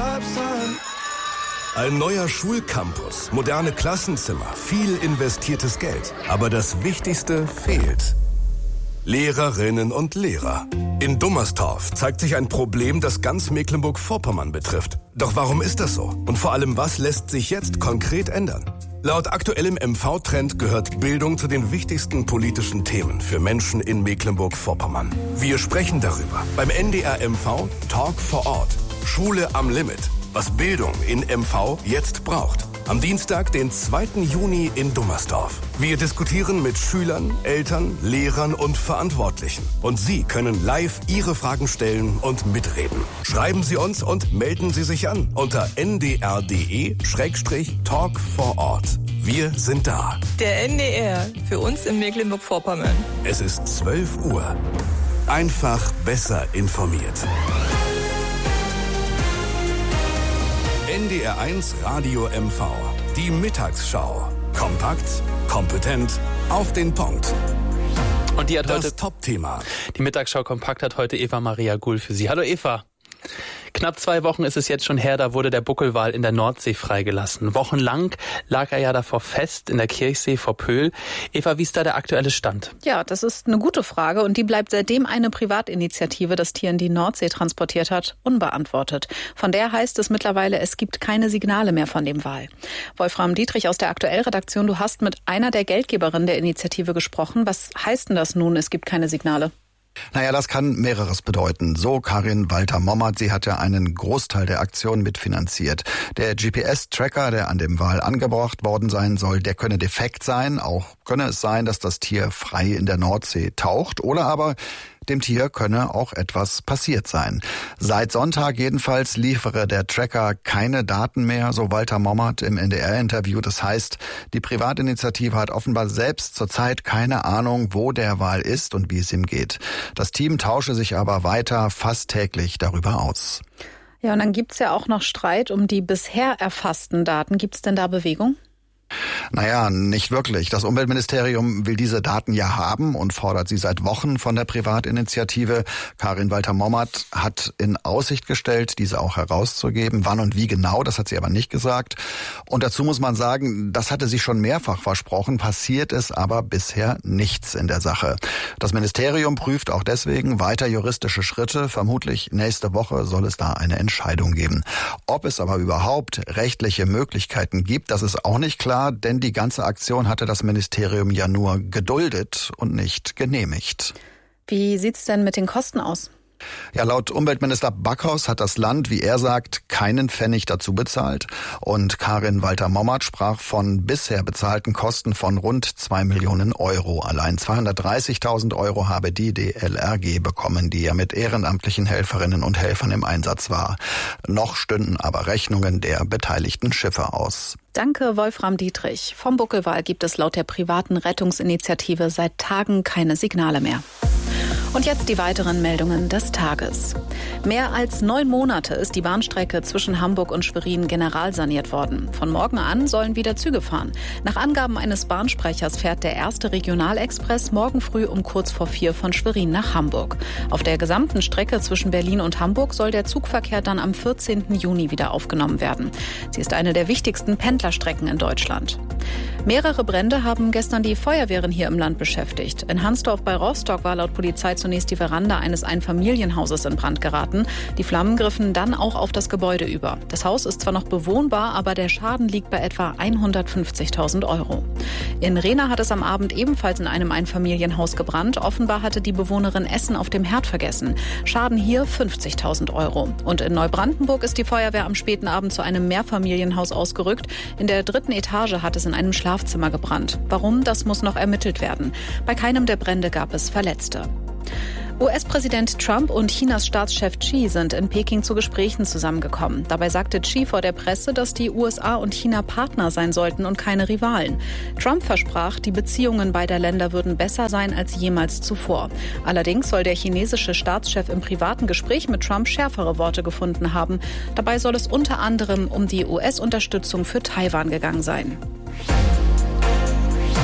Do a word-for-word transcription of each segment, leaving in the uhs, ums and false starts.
Ein neuer Schulcampus, moderne Klassenzimmer, viel investiertes Geld. Aber das Wichtigste fehlt. Lehrerinnen und Lehrer. In Dummerstorf zeigt sich ein Problem, das ganz Mecklenburg-Vorpommern betrifft. Doch warum ist das so? Und vor allem, was lässt sich jetzt konkret ändern? Laut aktuellem M V-Trend gehört Bildung zu den wichtigsten politischen Themen für Menschen in Mecklenburg-Vorpommern. Wir sprechen darüber beim N D R M V Talk vor Ort. Schule am Limit. Was Bildung in M V jetzt braucht. Am Dienstag, den zweiten Juni in Dummerstorf. Wir diskutieren mit Schülern, Eltern, Lehrern und Verantwortlichen. Und Sie können live Ihre Fragen stellen und mitreden. Schreiben Sie uns und melden Sie sich an unter n d r punkt d e Schrägstrich talk vor Ort. Wir sind da. Der N D R, für uns in Mecklenburg-Vorpommern. Es ist zwölf Uhr. Einfach besser informiert. N D R eins Radio M V. Die Mittagsschau. Kompakt, kompetent, auf den Punkt. Und die hat das heute Top-Thema. Die Mittagsschau Kompakt hat heute Eva Maria Gull für Sie. Hallo Eva. Knapp zwei Wochen ist es jetzt schon her, da wurde der Buckelwal in der Nordsee freigelassen. Wochenlang lag er ja davor fest in der Kirchsee vor Pöhl. Eva, wie ist da der aktuelle Stand? Ja, das ist eine gute Frage und die bleibt seitdem eine Privatinitiative das Tier in die Nordsee transportiert hat, unbeantwortet. Von der heißt es mittlerweile, es gibt keine Signale mehr von dem Wal. Wolfram Dietrich aus der Aktuell-Redaktion, du hast mit einer der Geldgeberinnen der Initiative gesprochen. Was heißt denn das nun, es gibt keine Signale? Naja, das kann Mehreres bedeuten. So Karin Walter-Mommert, sie hat ja einen Großteil der Aktion mitfinanziert. Der G P S-Tracker, der an dem Wal angebracht worden sein soll, der könne defekt sein. Auch könne es sein, dass das Tier frei in der Nordsee taucht. Oder aber dem Tier könne auch etwas passiert sein. Seit Sonntag jedenfalls liefere der Tracker keine Daten mehr, so Walter Mommert im N D R-Interview. Das heißt, die Privatinitiative hat offenbar selbst zurzeit keine Ahnung, wo der Wal ist und wie es ihm geht. Das Team tausche sich aber weiter fast täglich darüber aus. Ja, und dann gibt's ja auch noch Streit um die bisher erfassten Daten. Gibt's denn da Bewegung? Naja, nicht wirklich. Das Umweltministerium will diese Daten ja haben und fordert sie seit Wochen von der Privatinitiative. Karin Walter-Mommert hat in Aussicht gestellt, diese auch herauszugeben. Wann und wie genau, das hat sie aber nicht gesagt. Und dazu muss man sagen, das hatte sie schon mehrfach versprochen, passiert ist aber bisher nichts in der Sache. Das Ministerium prüft auch deswegen weiter juristische Schritte. Vermutlich nächste Woche soll es da eine Entscheidung geben. Ob es aber überhaupt rechtliche Möglichkeiten gibt, das ist auch nicht klar. Denn die ganze Aktion hatte das Ministerium ja nur geduldet und nicht genehmigt. Wie sieht's denn mit den Kosten aus? Ja, laut Umweltminister Backhaus hat das Land, wie er sagt, keinen Pfennig dazu bezahlt. Und Karin Walter-Mommert sprach von bisher bezahlten Kosten von rund zwei Millionen Euro. Allein zweihundertdreißigtausend Euro habe die D L R G bekommen, die ja mit ehrenamtlichen Helferinnen und Helfern im Einsatz war. Noch stünden aber Rechnungen der beteiligten Schiffe aus. Danke, Wolfram Dietrich. Vom Buckelwal gibt es laut der privaten Rettungsinitiative seit Tagen keine Signale mehr. Und jetzt die weiteren Meldungen des Tages. Mehr als neun Monate ist die Bahnstrecke zwischen Hamburg und Schwerin generalsaniert worden. Von morgen an sollen wieder Züge fahren. Nach Angaben eines Bahnsprechers fährt der erste Regionalexpress morgen früh um kurz vor vier von Schwerin nach Hamburg. Auf der gesamten Strecke zwischen Berlin und Hamburg soll der Zugverkehr dann am vierzehnten Juni wieder aufgenommen werden. Sie ist eine der wichtigsten Pendlerstrecken in Deutschland. Mehrere Brände haben gestern die Feuerwehren hier im Land beschäftigt. In Hansdorf bei Rostock war laut Polizei zunächst die Veranda eines Einfamilienhauses in Brand geraten. Die Flammen griffen dann auch auf das Gebäude über. Das Haus ist zwar noch bewohnbar, aber der Schaden liegt bei etwa hundertfünfzigtausend Euro. In Rehna hat es am Abend ebenfalls in einem Einfamilienhaus gebrannt. Offenbar hatte die Bewohnerin Essen auf dem Herd vergessen. Schaden hier fünfzigtausend Euro. Und in Neubrandenburg ist die Feuerwehr am späten Abend zu einem Mehrfamilienhaus ausgerückt. In der dritten Etage hat es in einem Schlafzimmer gebrannt. Warum, das muss noch ermittelt werden. Bei keinem der Brände gab es Verletzte. U S-Präsident Trump und Chinas Staatschef Xi sind in Peking zu Gesprächen zusammengekommen. Dabei sagte Xi vor der Presse, dass die U S A und China Partner sein sollten und keine Rivalen. Trump versprach, die Beziehungen beider Länder würden besser sein als jemals zuvor. Allerdings soll der chinesische Staatschef im privaten Gespräch mit Trump schärfere Worte gefunden haben. Dabei soll es unter anderem um die U S-Unterstützung für Taiwan gegangen sein.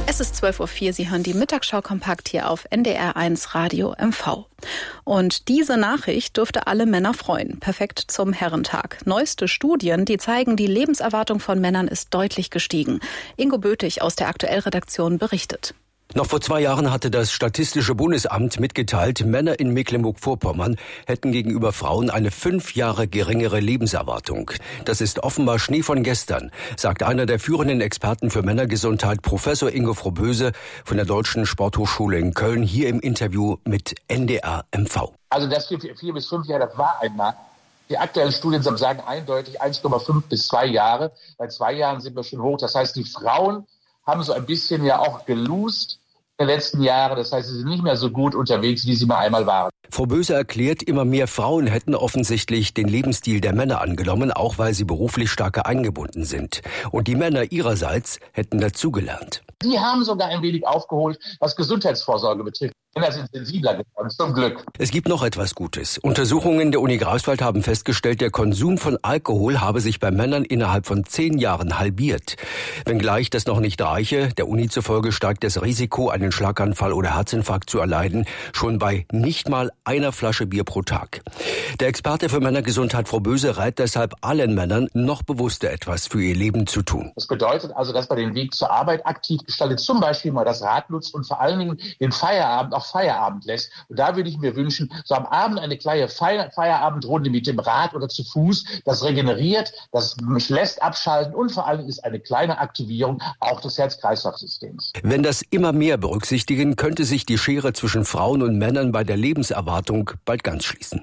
Es ist zwölf Uhr vier, Sie hören die Mittagsschau kompakt hier auf N D R eins Radio M V. Und diese Nachricht dürfte alle Männer freuen. Perfekt zum Herrentag. Neueste Studien, die zeigen, die Lebenserwartung von Männern ist deutlich gestiegen. Ingo Bötig aus der Aktuellredaktion berichtet. Noch vor zwei Jahren hatte das Statistische Bundesamt mitgeteilt, Männer in Mecklenburg-Vorpommern hätten gegenüber Frauen eine fünf Jahre geringere Lebenserwartung. Das ist offenbar Schnee von gestern, sagt einer der führenden Experten für Männergesundheit, Professor Ingo Froboese von der Deutschen Sporthochschule in Köln, hier im Interview mit N D R M V. Also das für vier bis fünf Jahre, das war einmal. Die aktuellen Studien sagen eindeutig eins Komma fünf bis zwei Jahre. Bei zwei Jahren sind wir schon hoch. Das heißt, die Frauen haben so ein bisschen ja auch gelost in den letzten Jahren. Das heißt, sie sind nicht mehr so gut unterwegs, wie sie mal einmal waren. Froboese erklärt, immer mehr Frauen hätten offensichtlich den Lebensstil der Männer angenommen, auch weil sie beruflich stärker eingebunden sind. Und die Männer ihrerseits hätten dazugelernt. Die haben sogar ein wenig aufgeholt, was Gesundheitsvorsorge betrifft. Männer sind sensibler geworden, zum Glück. Es gibt noch etwas Gutes. Untersuchungen der Uni Greifswald haben festgestellt, der Konsum von Alkohol habe sich bei Männern innerhalb von zehn Jahren halbiert. Wenngleich das noch nicht reiche, der Uni zufolge steigt das Risiko, einen Schlaganfall oder Herzinfarkt zu erleiden, schon bei nicht mal einer Flasche Bier pro Tag. Der Experte für Männergesundheit Froboese rät deshalb allen Männern, noch bewusster etwas für ihr Leben zu tun. Das bedeutet also, dass man den Weg zur Arbeit aktiv gestaltet, zum Beispiel mal das Rad nutzt und vor allen Dingen den Feierabend auch Feierabend lässt. Und da würde ich mir wünschen, so am Abend eine kleine Feier- Feierabendrunde mit dem Rad oder zu Fuß, das regeneriert, das mich lässt abschalten und vor allem ist eine kleine Aktivierung auch des Herz-Kreislauf-Systems. Wenn das immer mehr berücksichtigen, könnte sich die Schere zwischen Frauen und Männern bei der Lebenserwartung bald ganz schließen.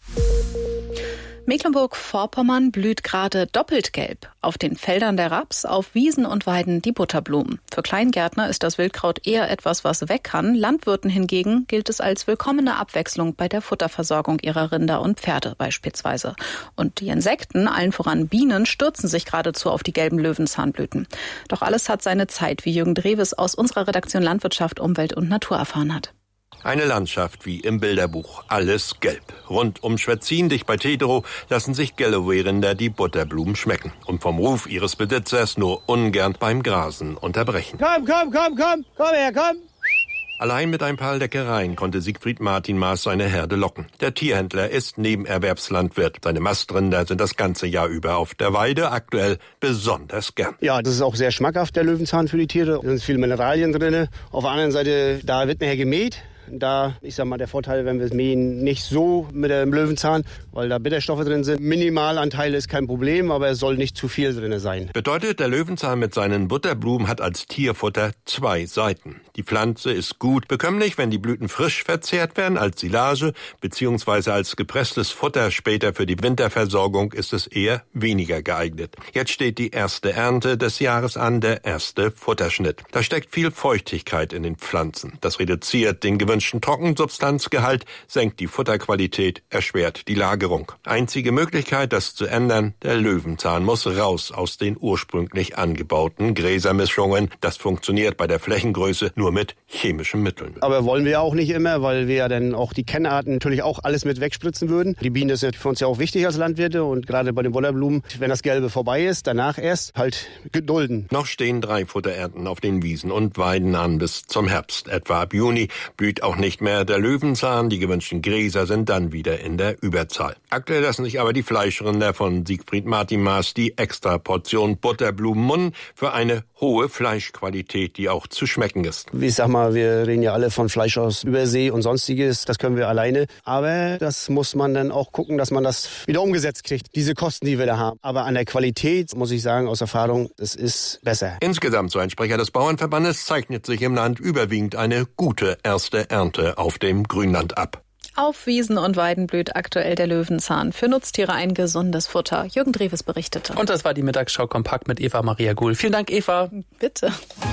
Mecklenburg-Vorpommern blüht gerade doppelt gelb. Auf den Feldern der Raps, auf Wiesen und Weiden die Butterblumen. Für Kleingärtner ist das Wildkraut eher etwas, was weg kann. Landwirten hingegen gilt es als willkommene Abwechslung bei der Futterversorgung ihrer Rinder und Pferde beispielsweise. Und die Insekten, allen voran Bienen, stürzen sich geradezu auf die gelben Löwenzahnblüten. Doch alles hat seine Zeit, wie Jürgen Dreves aus unserer Redaktion Landwirtschaft, Umwelt und Natur erfahren hat. Eine Landschaft wie im Bilderbuch, alles gelb. Rund um Schwetzin, dicht bei Tetero, lassen sich Galloway-Rinder die Butterblumen schmecken und vom Ruf ihres Besitzers nur ungern beim Grasen unterbrechen. Komm, komm, komm, komm, komm her, komm! Allein mit ein paar Leckereien konnte Siegfried Martin Maas seine Herde locken. Der Tierhändler ist Nebenerwerbslandwirt. Seine Mastrinder sind das ganze Jahr über auf der Weide, aktuell besonders gern. Ja, das ist auch sehr schmackhaft, der Löwenzahn für die Tiere. Da sind viele Mineralien drin. Auf der anderen Seite, da wird nachher gemäht. Da, ich sag mal, der Vorteil, wenn wir es mähen, nicht so mit dem Löwenzahn, weil da Bitterstoffe drin sind. Minimalanteil ist kein Problem, aber es soll nicht zu viel drin sein. Bedeutet, der Löwenzahn mit seinen Butterblumen hat als Tierfutter zwei Seiten. Die Pflanze ist gut bekömmlich, wenn die Blüten frisch verzehrt werden, als Silage bzw. als gepresstes Futter später für die Winterversorgung ist es eher weniger geeignet. Jetzt steht die erste Ernte des Jahres an, der erste Futterschnitt. Da steckt viel Feuchtigkeit in den Pflanzen. Das reduziert den gewünschten Trockensubstanzgehalt, senkt die Futterqualität, erschwert die Lagerung. Einzige Möglichkeit, das zu ändern, der Löwenzahn muss raus aus den ursprünglich angebauten Gräsermischungen. Das funktioniert bei der Flächengröße nur mit chemischen Mitteln. Aber wollen wir ja auch nicht immer, weil wir ja dann auch die Kennarten natürlich auch alles mit wegspritzen würden. Die Biene ist ja für uns ja auch wichtig als Landwirte und gerade bei den Butterblumen, wenn das Gelbe vorbei ist, danach erst halt gedulden. Noch stehen drei Futterernten auf den Wiesen und Weiden an bis zum Herbst. Etwa ab Juni blüht auch nicht mehr der Löwenzahn, die gewünschten Gräser sind dann wieder in der Überzahl. Aktuell lassen sich aber die Fleischrinder von Siegfried Martin Maas die extra Portion Butterblumen munnen für eine hohe Fleischqualität, die auch zu schmecken ist. Ich sag mal, wir reden ja alle von Fleisch aus Übersee und sonstiges, das können wir alleine. Aber das muss man dann auch gucken, dass man das wieder umgesetzt kriegt, diese Kosten, die wir da haben. Aber an der Qualität, muss ich sagen, aus Erfahrung, es ist besser. Insgesamt, so ein Sprecher des Bauernverbandes, zeichnet sich im Land überwiegend eine gute erste Ernte auf dem Grünland ab. Auf Wiesen und Weiden blüht aktuell der Löwenzahn. Für Nutztiere ein gesundes Futter. Jürgen Dreves berichtete. Und das war die Mittagsschau kompakt mit Eva Maria Guhl. Vielen Dank, Eva. Bitte.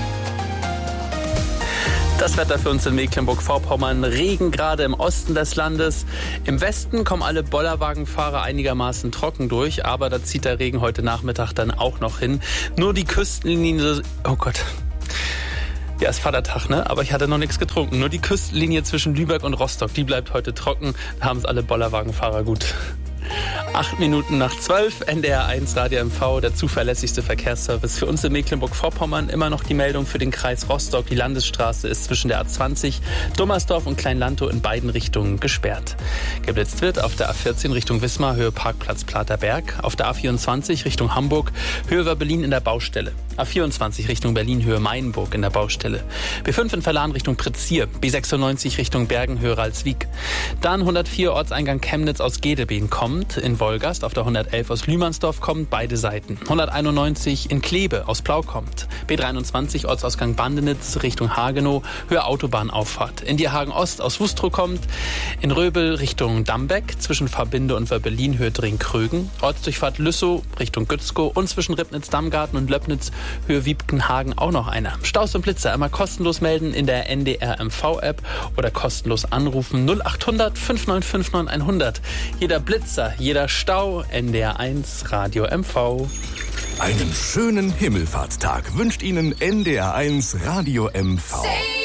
Das Wetter für uns in Mecklenburg-Vorpommern. Regen gerade im Osten des Landes. Im Westen kommen alle Bollerwagenfahrer einigermaßen trocken durch, aber da zieht der Regen heute Nachmittag dann auch noch hin. Nur die Küstenlinie... Oh Gott... Ja, ist Vatertag, ne? Aber ich hatte noch nichts getrunken. Nur die Küstenlinie zwischen Lübeck und Rostock, die bleibt heute trocken. Da haben es alle Bollerwagenfahrer gut. Acht Minuten nach zwölf, N D R eins Radio M V, der zuverlässigste Verkehrsservice für uns in Mecklenburg-Vorpommern. Immer noch die Meldung für den Kreis Rostock. Die Landesstraße ist zwischen der A zwanzig, Dummersdorf und Kleinlantow in beiden Richtungen gesperrt. Geblitzt wird auf der A vierzehn Richtung Wismar, Höhe Parkplatz Platerberg. Auf der A vierundzwanzig Richtung Hamburg, Höhe Berlin in der Baustelle. A vierundzwanzig Richtung Berlin, Höhe Mainburg in der Baustelle. B fünf in Verlan Richtung Pretzier. B sechsundneunzig Richtung Bergen, Höhe Ralswiek. Dann hundertvier Ortseingang Chemnitz aus Gedebeen kommt. In Wolgast auf der hundertelf aus Lühmannsdorf kommt, beide Seiten. hunderteinundneunzig in Kleve aus Plau kommt. B dreiundzwanzig Ortsausgang Bandenitz Richtung Hagenow, Höhe Autobahnauffahrt. In Dierhagen Ost aus Wustrow kommt. In Röbel Richtung Dambeck zwischen Verbinde und Wörbelin, Höhe Dringkrögen. Ortsdurchfahrt Lüssow Richtung Gützkow und zwischen Ribnitz-Dammgarten und Löbnitz, Höhe Wiebkenhagen auch noch einer. Staus und Blitzer immer kostenlos melden in der N D R M V-App oder kostenlos anrufen null achthundert fünf neun fünf neun hundert. Jeder Blitzer, jeder Stau, N D R eins Radio M V. Einen schönen Himmelfahrtstag wünscht Ihnen N D R eins Radio M V.